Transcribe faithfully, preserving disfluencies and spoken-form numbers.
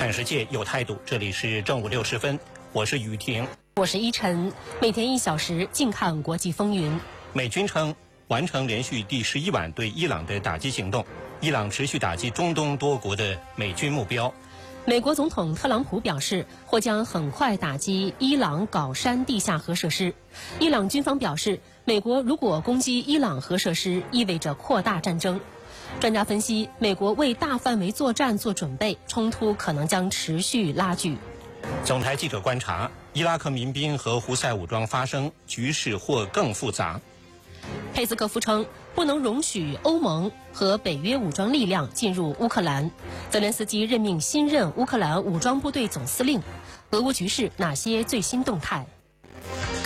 看世界有态度，这里是正午六时分，我是雨婷， 我是依晨，每天一小时，静看国际风云。 美军称完成连续第十一晚对伊朗的打击行动，伊朗持续打击中东多国的美军目标。 美国总统特朗普表示，或将很快打击伊朗镐山地下核设施。伊朗军方表示，美国如果攻击伊朗核设施，意味着扩大战争。专家分析，美国为大范围作战做准备，冲突可能将持续拉锯。 总台记者观察，伊拉克民兵和胡塞武装发生，局势或更复杂。 佩斯科夫称，不能容许欧盟和北约武装力量进入乌克兰。泽连斯基任命新任乌克兰武装部队总司令。俄乌局势哪些最新动态？